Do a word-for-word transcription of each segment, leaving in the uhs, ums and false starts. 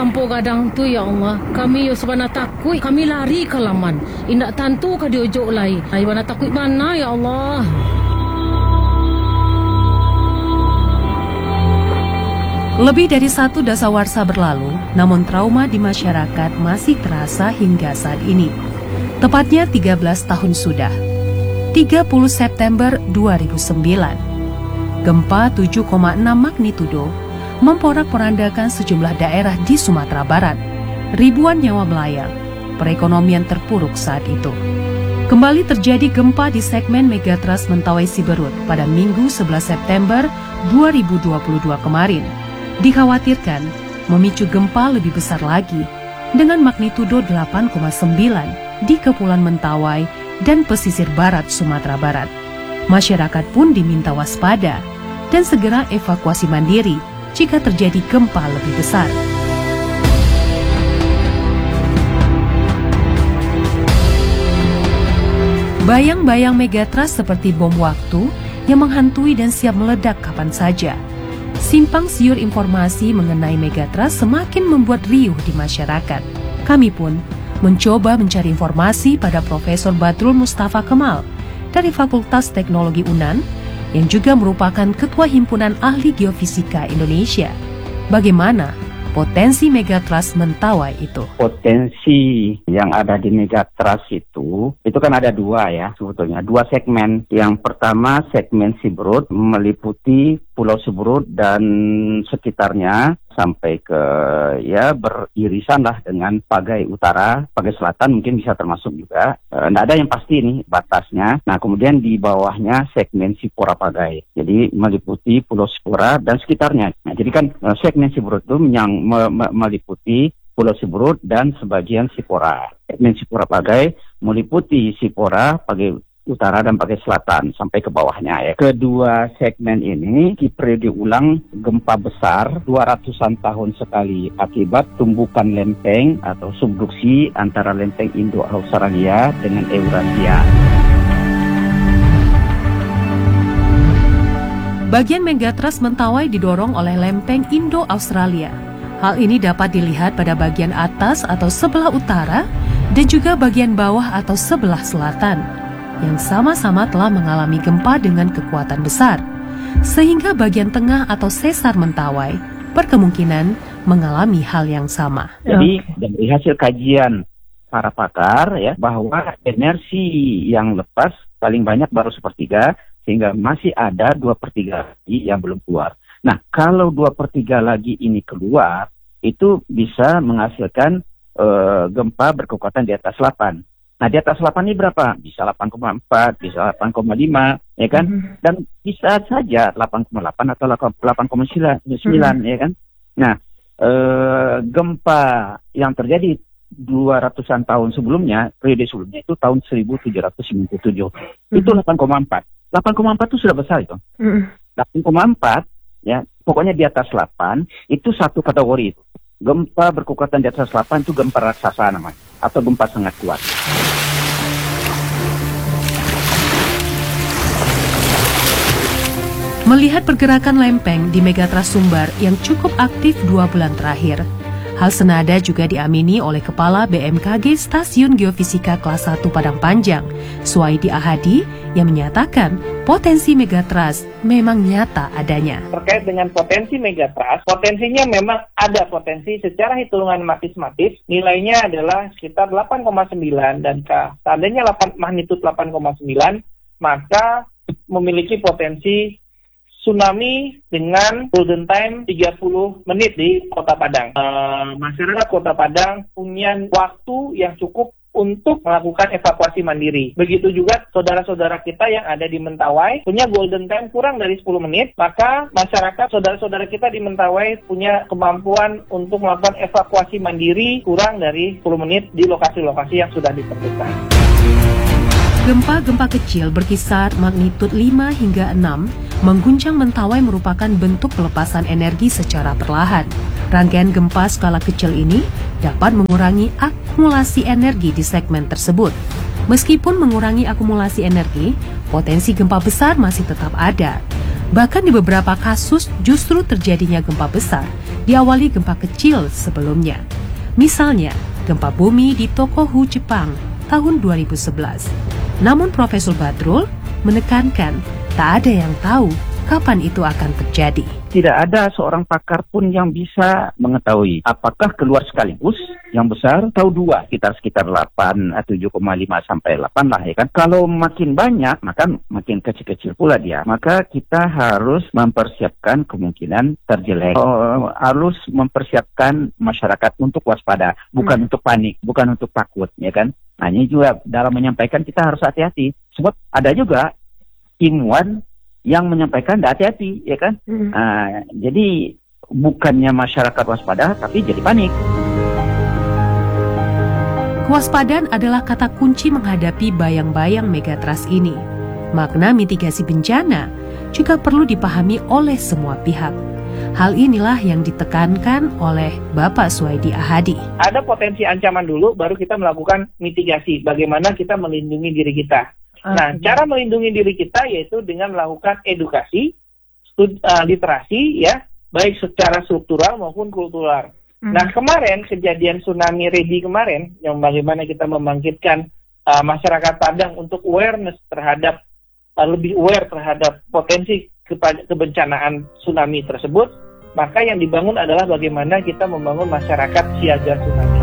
lampu gadang tu ya Allah. Kami yo sabana takut, kami lari ke laman. Indak tantu ka diojok lai. Ai bana takut mana ya Allah. Lebih dari satu dasawarsa berlalu, namun trauma di masyarakat masih terasa hingga saat ini. Tepatnya tiga belas tahun sudah. tiga puluh September dua ribu sembilan. Gempa tujuh koma enam magnitudo memporak-porandakan sejumlah daerah di Sumatera Barat. Ribuan nyawa melayang, perekonomian terpuruk saat itu. Kembali terjadi gempa di segmen Megatrust Mentawai Siberut pada Minggu sebelas September dua ribu dua puluh dua kemarin. Dikhawatirkan memicu gempa lebih besar lagi dengan magnitudo delapan koma sembilan di Kepulauan Mentawai dan pesisir barat Sumatera Barat. Masyarakat pun diminta waspada dan segera evakuasi mandiri jika terjadi gempa lebih besar. Bayang-bayang Megatrust seperti bom waktu yang menghantui dan siap meledak kapan saja. Simpang siur informasi mengenai Megatrust semakin membuat riuh di masyarakat. Kami pun mencoba mencari informasi pada Profesor Badrul Mustafa Kemal dari Fakultas Teknologi UNAN yang juga merupakan Ketua Himpunan Ahli Geofisika Indonesia. Bagaimana potensi Megatrust Mentawai itu? Potensi yang ada di Megatrust itu, itu kan ada dua ya sebetulnya, dua segmen. Yang pertama segmen Siberut meliputi Pulau Siberut dan sekitarnya sampai ke ya beririsan lah dengan Pagai Utara, Pagai Selatan mungkin bisa termasuk juga. E, nggak ada yang pasti nih batasnya. Nah kemudian di bawahnya segmen Sipora Pagai. Jadi meliputi Pulau Sipora dan sekitarnya. Nah jadi kan e, segmen Siberut itu yang me, me, meliputi Pulau Siberut dan sebagian Sipora. Segmen Sipora Pagai meliputi Sipora, Pagai Utara dan Pagai Selatan sampai ke bawahnya ya. Kedua segmen ini periode ulang gempa besar dua ratusan tahun sekali akibat tumbukan lempeng atau subduksi antara lempeng Indo-Australia dengan Eurasia. Bagian Megatrust Mentawai didorong oleh lempeng Indo-Australia. Hal ini dapat dilihat pada bagian atas atau sebelah utara dan juga bagian bawah atau sebelah selatan, yang sama-sama telah mengalami gempa dengan kekuatan besar, sehingga bagian tengah atau sesar Mentawai berkemungkinan mengalami hal yang sama. Jadi dari hasil kajian para pakar ya bahwa energi yang lepas paling banyak baru sepertiga, sehingga masih ada dua per tiga lagi yang belum keluar. Nah kalau dua per tiga lagi ini keluar, itu bisa menghasilkan uh, gempa berkekuatan di atas delapan. Nah di atas delapan ini berapa? Bisa delapan koma empat, bisa delapan koma lima, ya kan? Mm-hmm. Dan bisa saja delapan koma delapan atau delapan koma sembilan, mm-hmm. ya kan? Nah, eh, gempa yang terjadi dua ratusan tahun sebelumnya, periode sebelumnya itu tahun seribu tujuh ratus sembilan puluh tujuh. Mm-hmm. Itu delapan koma empat. delapan koma empat itu sudah besar itu. Mm-hmm. delapan koma empat, ya, pokoknya di atas delapan, itu satu kategori itu. Gempa berkekuatan di atas delapan itu gempa raksasa namanya, atau gempa sangat kuat. Melihat pergerakan lempeng di Megatrust Sumbar yang cukup aktif dua bulan terakhir, hal senada juga diamini oleh Kepala B M K G Stasiun Geofisika Kelas satu Padang Panjang, Suwaidi Ahadi, yang menyatakan potensi Megatrust memang nyata adanya. Terkait dengan potensi Megatrust, potensinya memang ada potensi secara hitungan matematis, nilainya adalah sekitar delapan koma sembilan, dan seandainya magnitudo delapan koma sembilan, maka memiliki potensi tsunami dengan golden time tiga puluh menit di Kota Padang. E, masyarakat Kota Padang punya waktu yang cukup untuk melakukan evakuasi mandiri. Begitu juga saudara-saudara kita yang ada di Mentawai punya golden time kurang dari sepuluh menit, maka masyarakat saudara-saudara kita di Mentawai punya kemampuan untuk melakukan evakuasi mandiri kurang dari sepuluh menit di lokasi-lokasi yang sudah ditentukan. Gempa-gempa kecil berkisar magnitud lima hingga enam mengguncang Mentawai merupakan bentuk pelepasan energi secara perlahan. Rangkaian gempa skala kecil ini dapat mengurangi akumulasi energi di segmen tersebut. Meskipun mengurangi akumulasi energi, potensi gempa besar masih tetap ada. Bahkan di beberapa kasus justru terjadinya gempa besar diawali gempa kecil sebelumnya. Misalnya, gempa bumi di Tohoku, Jepang tahun dua ribu sebelas. Namun Profesor Badrul menekankan tak ada yang tahu kapan itu akan terjadi. Tidak ada seorang pakar pun yang bisa mengetahui apakah keluar sekaligus yang besar atau dua, sekitar-sekitar delapan, tujuh koma lima sampai delapan lah ya kan. Kalau makin banyak, maka makin kecil-kecil pula dia. Maka kita harus mempersiapkan kemungkinan terjelek. Oh, harus mempersiapkan masyarakat untuk waspada, bukan hmm. untuk panik, bukan untuk takut ya kan. Nah, ini juga dalam menyampaikan kita harus hati-hati. Sebab ada juga ilmuwan yang menyampaikan hati-hati, ya kan? Hmm. Nah, jadi bukannya masyarakat waspada, tapi jadi panik. Kewaspadaan adalah kata kunci menghadapi bayang-bayang megatrust ini. Makna mitigasi bencana juga perlu dipahami oleh semua pihak. Hal inilah yang ditekankan oleh Bapak Suwaidi Ahadi. Ada potensi ancaman dulu, baru kita melakukan mitigasi. Bagaimana kita melindungi diri kita. Nah, cara melindungi diri kita yaitu dengan melakukan edukasi, stud, uh, literasi, ya, baik secara struktural maupun kultural. Hmm. Nah, kemarin kejadian tsunami Redi kemarin, yang bagaimana kita membangkitkan uh, masyarakat Padang untuk awareness terhadap, uh, lebih aware terhadap potensi kepa- kebencanaan tsunami tersebut, maka yang dibangun adalah bagaimana kita membangun masyarakat siaga tsunami.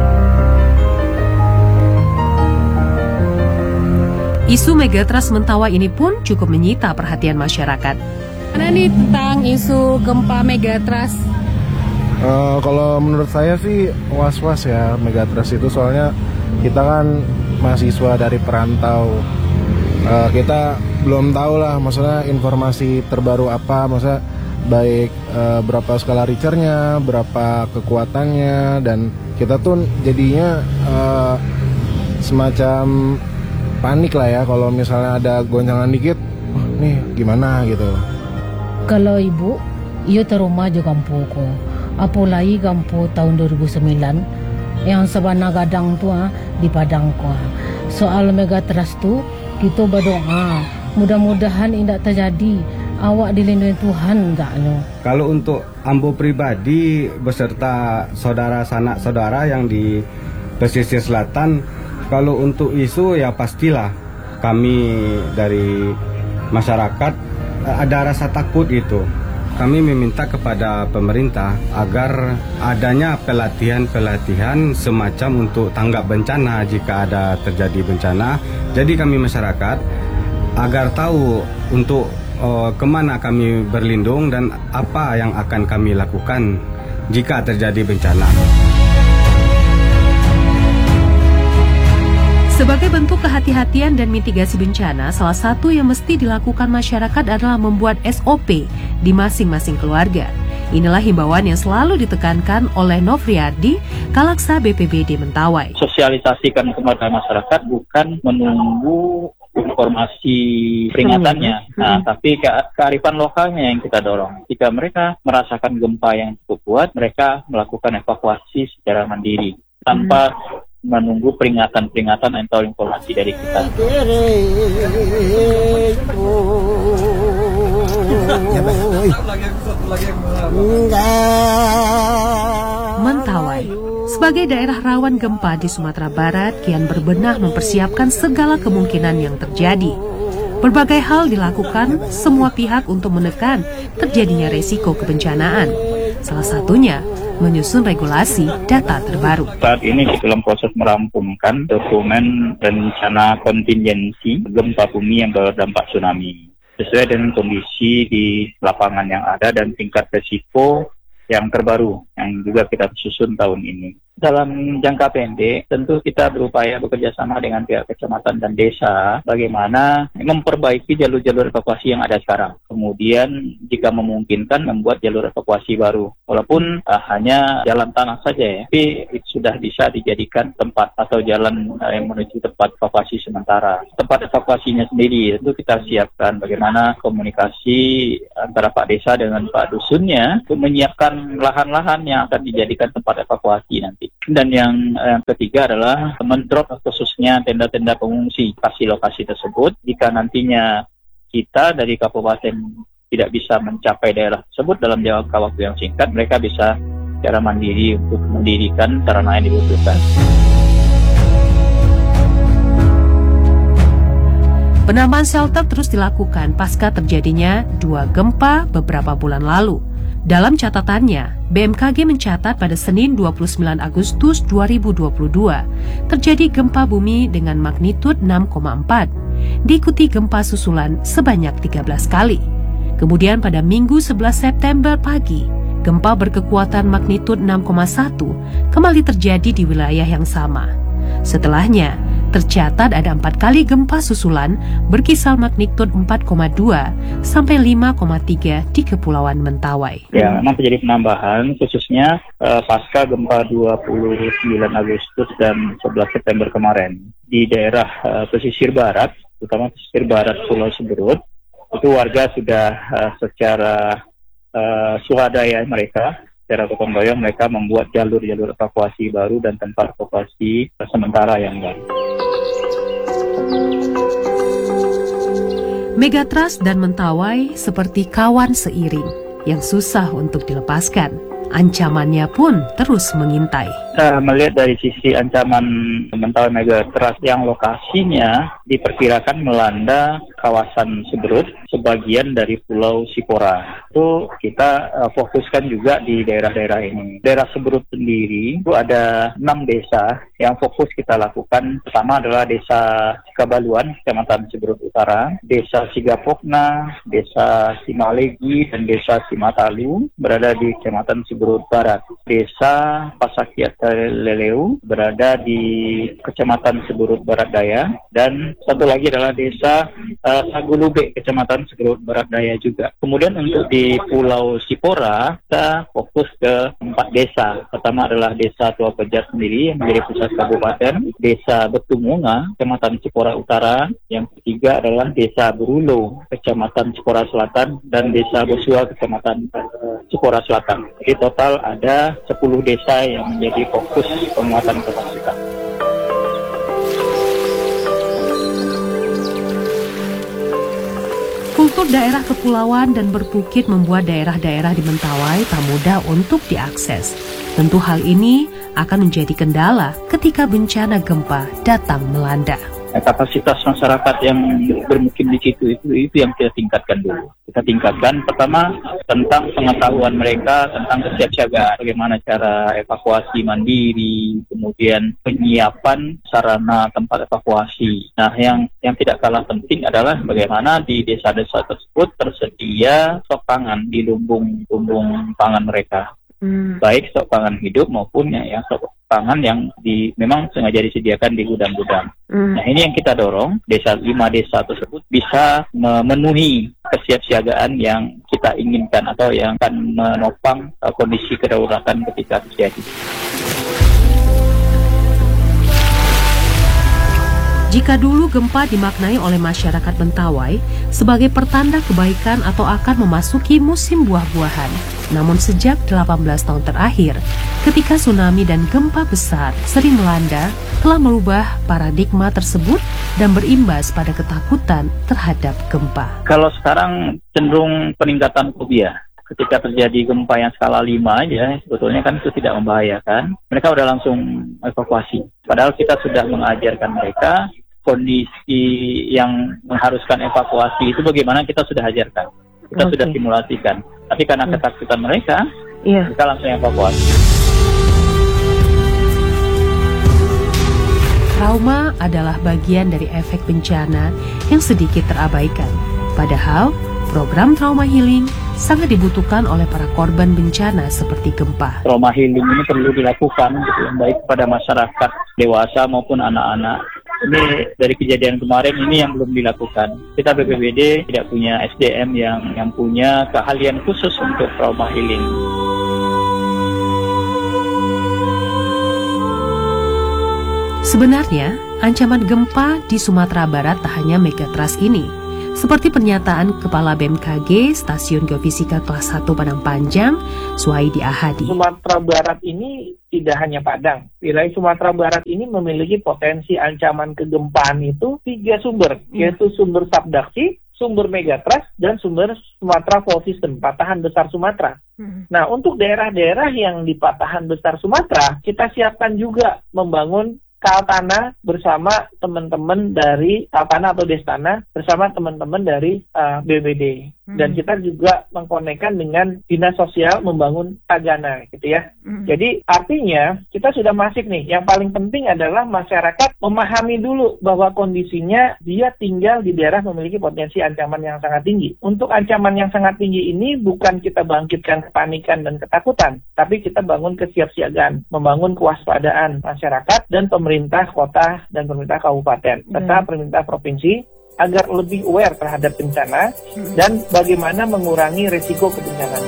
Isu megatrust Mentawai ini pun cukup menyita perhatian masyarakat. Mana nih tentang isu gempa megatrust? Uh, kalau menurut saya sih was-was ya megatrust itu, soalnya kita kan mahasiswa dari perantau. Uh, kita belum tahu lah, maksudnya informasi terbaru apa, maksudnya baik uh, berapa skala Richternya, berapa kekuatannya, dan kita tuh jadinya uh, semacam panik lah ya kalau misalnya ada goncangan dikit, oh, nih gimana gitu. Kalau ibu, iyo terumah juga kampu ko. Apalagi kampu tahun dua ribu sembilan yang sabana gadang tua di Padang ko. Soal megatrust tu kita berdoa mudah-mudahan tidak terjadi. Awak dilindungi Tuhan enggaknya. Kalau untuk ambo pribadi beserta saudara sanak saudara yang di pesisir selatan, kalau untuk isu ya pastilah kami dari masyarakat ada rasa takut itu. Kami meminta kepada pemerintah agar adanya pelatihan-pelatihan semacam untuk tanggap bencana jika ada terjadi bencana. Jadi kami masyarakat agar tahu untuk uh, kemana kami berlindung dan apa yang akan kami lakukan jika terjadi bencana. Sebagai bentuk kehati-hatian dan mitigasi bencana, salah satu yang mesti dilakukan masyarakat adalah membuat S O P di masing-masing keluarga. Inilah himbauan yang selalu ditekankan oleh Novriardi, Kalaksa B P B D Mentawai. Sosialisasikan kepada masyarakat bukan menunggu informasi peringatannya, nah, tapi ke kearifan lokalnya yang kita dorong. Jika mereka merasakan gempa yang cukup kuat, mereka melakukan evakuasi secara mandiri tanpa hmm. menunggu peringatan-peringatan atau informasi dari kita. Mentawai, sebagai daerah rawan gempa di Sumatera Barat, kian berbenah mempersiapkan segala kemungkinan yang terjadi. Berbagai hal dilakukan semua pihak untuk menekan terjadinya resiko kebencanaan. Salah satunya menyusun regulasi data terbaru. Saat ini dalam proses merampungkan dokumen rencana kontingensi gempa bumi yang berdampak tsunami sesuai dengan kondisi di lapangan yang ada dan tingkat resiko yang terbaru yang juga kita susun tahun ini. Dalam jangka pendek, tentu kita berupaya bekerja sama dengan pihak kecamatan dan desa bagaimana memperbaiki jalur-jalur evakuasi yang ada sekarang. Kemudian jika memungkinkan membuat jalur evakuasi baru. Walaupun uh, hanya jalan tanah saja ya, tapi sudah bisa dijadikan tempat atau jalan uh, yang menuju tempat evakuasi sementara. Tempat evakuasinya sendiri tentu kita siapkan bagaimana komunikasi antara Pak Desa dengan Pak Dusunnya untuk menyiapkan lahan-lahan yang akan dijadikan tempat evakuasi nanti. Dan yang, yang ketiga adalah mendrop khususnya tenda-tenda pengungsi lokasi-lokasi tersebut. Jika nantinya kita dari kabupaten tidak bisa mencapai daerah tersebut dalam jangka waktu yang singkat, mereka bisa secara mandiri untuk mendirikan sarana yang dibutuhkan. Penambahan shelter terus dilakukan pasca terjadinya dua gempa beberapa bulan lalu. Dalam catatannya, B M K G mencatat pada Senin dua puluh sembilan Agustus dua ribu dua puluh dua terjadi gempa bumi dengan magnitud enam koma empat, diikuti gempa susulan sebanyak tiga belas kali. Kemudian pada Minggu sebelas September pagi, gempa berkekuatan magnitud enam koma satu kembali terjadi di wilayah yang sama. Setelahnya, tercatat ada empat kali gempa susulan berkisar magnitud empat koma dua sampai lima koma tiga di Kepulauan Mentawai. Ya, memang terjadi penambahan khususnya uh, pasca gempa dua puluh sembilan Agustus dan sebelas September kemarin. Di daerah uh, pesisir barat, terutama pesisir barat Pulau Siberut, itu warga sudah uh, secara uh, swadaya mereka, secara gotong royong mereka membuat jalur-jalur evakuasi baru dan tempat evakuasi sementara yang baru. Megatrust dan Mentawai seperti kawan seiring yang susah untuk dilepaskan. Ancamannya pun terus mengintai. Kita melihat dari sisi ancaman Mentawai Megatrust yang lokasinya diperkirakan melanda kawasan Siberut, sebagian dari Pulau Sipora. Itu kita uh, fokuskan juga di daerah-daerah ini. Daerah Siberut sendiri itu ada enam desa yang fokus kita lakukan. Pertama adalah Desa Sikabaluan, Kecamatan Siberut Utara, Desa Sigapokna, Desa Simalegi, dan Desa Simatalu berada di Kecamatan Siberut Barat. Desa Pasakiat Leleu berada di Kecamatan Siberut Barat Daya, dan satu lagi adalah Desa uh, Sagulube, Kecamatan Siberut Barat Daya juga. Kemudian untuk di Pulau Sipora, kita fokus ke empat desa. Pertama adalah Desa Tua Pejat sendiri yang menjadi pusat kabupaten, Desa Betumunga, Kecamatan Sipora Utara, yang ketiga adalah Desa Berulo, Kecamatan Sipora Selatan, dan Desa Bosua, Kecamatan uh, Sipora Selatan. Jadi total ada sepuluh desa yang menjadi fokus penguatan kapasitas. Kultur daerah kepulauan dan berbukit membuat daerah-daerah di Mentawai tak mudah untuk diakses. Tentu hal ini akan menjadi kendala ketika bencana gempa datang melanda. Kapasitas masyarakat yang bermukim di situ itu itu yang kita tingkatkan dulu. Kita tingkatkan pertama tentang pengetahuan mereka tentang kesiapsiagaan, bagaimana cara evakuasi mandiri, kemudian penyiapan sarana tempat evakuasi. Nah, yang yang tidak kalah penting adalah bagaimana di desa-desa tersebut tersedia stok pangan di lumbung-lumbung pangan mereka. Hmm. Baik stok pangan hidup maupun ya, yang stok pangan yang di memang sengaja disediakan di gudang-gudang. Hmm. Nah, ini yang kita dorong, desa lima desa tersebut bisa memenuhi kesiapsiagaan yang kita inginkan atau yang akan menopang uh, kondisi kedaulatan ketika terjadi. Jika dulu gempa dimaknai oleh masyarakat Mentawai sebagai pertanda kebaikan atau akan memasuki musim buah-buahan, namun sejak delapan belas tahun terakhir, ketika tsunami dan gempa besar sering melanda, telah merubah paradigma tersebut dan berimbas pada ketakutan terhadap gempa. Kalau sekarang cenderung peningkatan fobia. Ketika terjadi gempa yang skala lima aja, sebetulnya kan itu tidak membahayakan. Mereka udah langsung evakuasi. Padahal kita sudah mengajarkan mereka kondisi yang mengharuskan evakuasi itu bagaimana kita sudah ajarkan. Kita okay. sudah simulasikan. Tapi karena yeah. ketakutan mereka, yeah. mereka langsung evakuasi. Trauma adalah bagian dari efek bencana yang sedikit terabaikan. Padahal, program trauma healing sangat dibutuhkan oleh para korban bencana seperti gempa. Trauma healing ini perlu dilakukan, gitu, baik kepada masyarakat dewasa maupun anak-anak. Ini dari kejadian kemarin ini yang belum dilakukan. Kita B P B D tidak punya S D M yang yang punya keahlian khusus untuk trauma healing. Sebenarnya, ancaman gempa di Sumatera Barat tak hanya Megatrust ini. Seperti pernyataan Kepala B M K G Stasiun Geofisika Kelas satu Padang Panjang, Suhaidi Ahadi. Sumatera Barat ini tidak hanya Padang. Wilayah Sumatera Barat ini memiliki potensi ancaman kegempaan itu tiga sumber, hmm. yaitu sumber subduksi, sumber megatrust dan sumber Sumatera Fault System, patahan besar Sumatera. Hmm. Nah, untuk daerah-daerah yang di patahan besar Sumatera, kita siapkan juga membangun Kaltana bersama teman-teman dari Kaltana atau Destana bersama teman-teman dari uh, B B D. Hmm. Dan kita juga mengkonekkan dengan Dinas Sosial membangun Tagana gitu ya. Hmm. Jadi artinya kita sudah masif nih. Yang paling penting adalah masyarakat memahami dulu bahwa kondisinya dia tinggal di daerah memiliki potensi ancaman yang sangat tinggi. Untuk ancaman yang sangat tinggi ini bukan kita bangkitkan kepanikan dan ketakutan, tapi kita bangun kesiapsiagaan, membangun kewaspadaan masyarakat dan pemerintah pemerintah kota dan pemerintah kabupaten serta hmm. pemerintah provinsi agar lebih aware terhadap bencana hmm. dan bagaimana mengurangi risiko kebencanaan.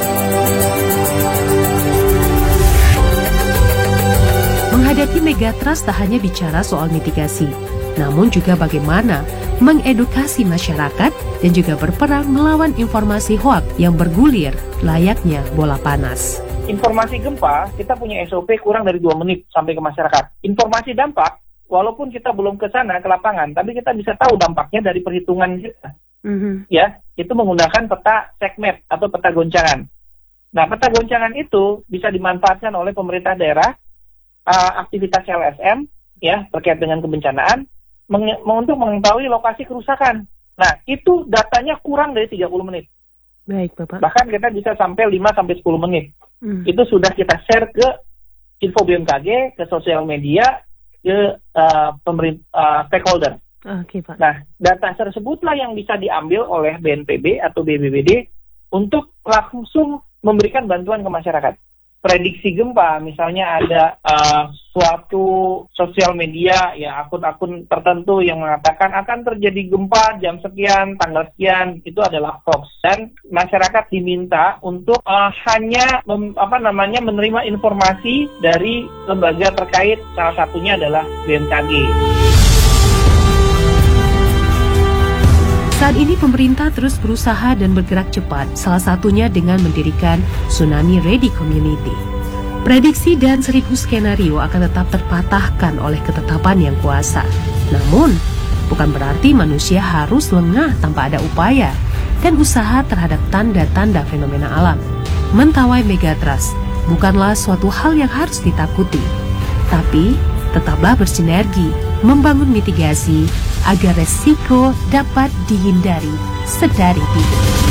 Menghadapi megatrust tak hanya bicara soal mitigasi, namun juga bagaimana mengedukasi masyarakat dan juga berperang melawan informasi hoaks yang bergulir layaknya bola panas. Informasi gempa, kita punya S O P kurang dari dua menit sampai ke masyarakat. Informasi dampak, walaupun kita belum ke sana, ke lapangan, tapi kita bisa tahu dampaknya dari perhitungan kita. Mm-hmm. Ya, itu menggunakan peta segmen atau peta goncangan. Nah, peta goncangan itu bisa dimanfaatkan oleh pemerintah daerah, uh, aktivitas L S M, ya, terkait dengan kebencanaan, meng- untuk mengetahui lokasi kerusakan. Nah, itu datanya kurang dari tiga puluh menit. Baik, Bapak. Bahkan kita bisa sampai lima sampai sepuluh menit. Hmm. Itu sudah kita share ke Info B M K G, ke sosial media, ke uh, pemerintah uh, stakeholder. Oke, Pak. Nah, data tersebutlah yang bisa diambil oleh B N P B atau B B B D untuk langsung memberikan bantuan ke masyarakat. Prediksi gempa, misalnya ada uh, suatu sosial media, ya akun-akun tertentu yang mengatakan akan terjadi gempa jam sekian, tanggal sekian, itu adalah hoax. Dan masyarakat diminta untuk uh, hanya mem, apa namanya menerima informasi dari lembaga terkait, salah satunya adalah B M K G. Saat ini pemerintah terus berusaha dan bergerak cepat, salah satunya dengan mendirikan Tsunami Ready Community. Prediksi dan seribu skenario akan tetap terpatahkan oleh ketetapan yang kuasa. Namun, bukan berarti manusia harus lengah tanpa ada upaya dan usaha terhadap tanda-tanda fenomena alam. Mentawai megatrust bukanlah suatu hal yang harus ditakuti, tapi tetaplah bersinergi, membangun mitigasi, agar resiko dapat dihindari sedari dini.